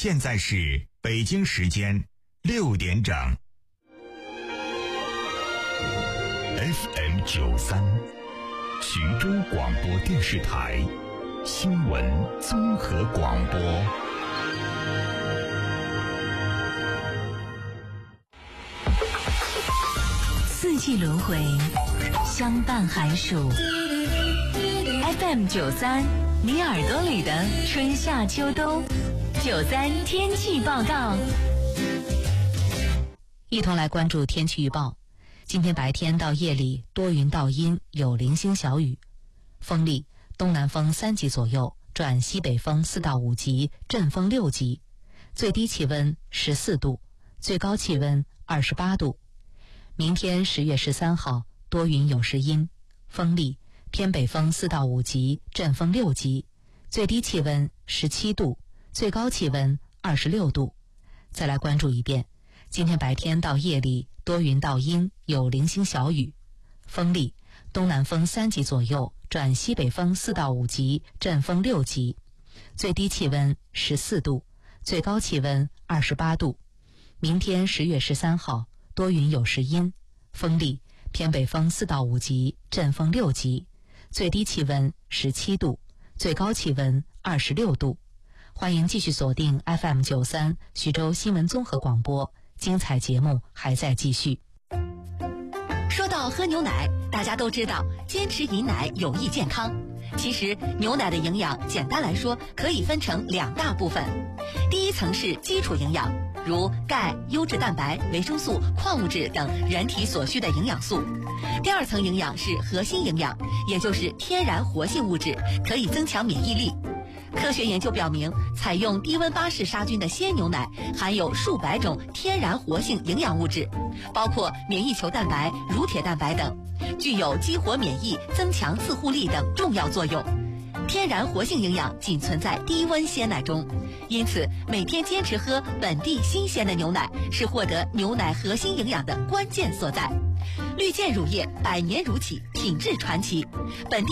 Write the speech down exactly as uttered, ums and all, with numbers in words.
现在是北京时间六点整。F M 九三，徐州广播电视台新闻综合广播。 四季轮回，相伴寒暑。F M 九三，你耳朵里的春夏秋冬。九三天气报告，一同来关注天气预报。今天白天到夜里多云到阴，有零星小雨，风力东南风三级左右，转西北风四到五级，阵风六级，最低气温十四度，最高气温二十八度。明天十月十三号多云有时阴，风力偏北风四到五级，阵风六级，最低气温十七度，最高气温二十六度。再来关注一遍，今天白天到夜里多云到阴，有零星小雨，风力东南风三级左右，转西北风四到五级，阵风六级，最低气温十四度，最高气温二十八度。明天十月十三号多云有时阴，风力偏北风四到五级，阵风六级，最低气温十七度，最高气温二十六度。欢迎继续锁定 F M 九三徐州新闻综合广播，精彩节目还在继续。 说到喝牛奶，大家都知道坚持饮奶有益健康。其实牛奶的营养简单来说可以分成两大部分，第一层是基础营养，如钙、优质蛋白、维生素、矿物质等人体所需的营养素。第二层营养是核心营养，也就是天然活性物质，可以增强免疫力。科学研究表明，采用低温巴氏杀菌的鲜牛奶含有数百种天然活性营养物质，包括免疫球蛋白、乳铁蛋白等，具有激活免疫、增强自护力等重要作用。天然活性营养仅存在低温鲜奶中，因此每天坚持喝本地新鲜的牛奶是获得牛奶核心营养的关键所在。绿箭乳业百年如企，品质传奇，本地